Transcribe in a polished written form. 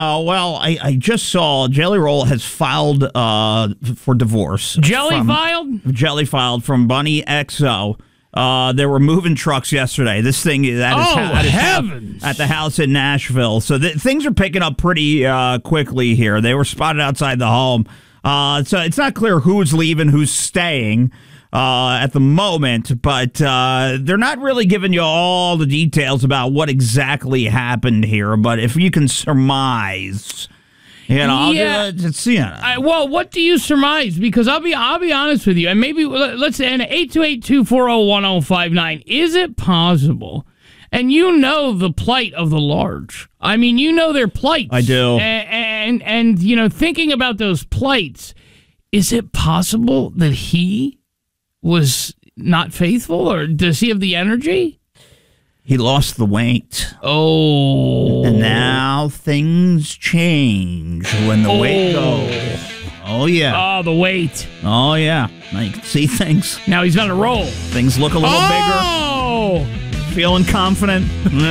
Well, I just saw Jelly Roll has filed for divorce. Jelly filed from Bunny XO. They were moving trucks yesterday. This thing heavens! At the house in Nashville. So things are picking up pretty quickly here. They were spotted outside the home. So it's not clear who's leaving, who's staying at the moment, but they're not really giving you all the details about what exactly happened here. But if you can surmise, well, what do you surmise? Because I'll be honest with you, and maybe let's say 828-240-1059. Is it possible? And you know the plight of the large. I mean, you know their plights. I do. And thinking about those plights, is it possible that he was not faithful, or does he have the energy? He lost the weight. Oh. And now things change when the weight goes. Oh, yeah. Oh, the weight. Oh, yeah. Now you can see things. Now he's on a roll. Things look a little bigger. Feeling confident.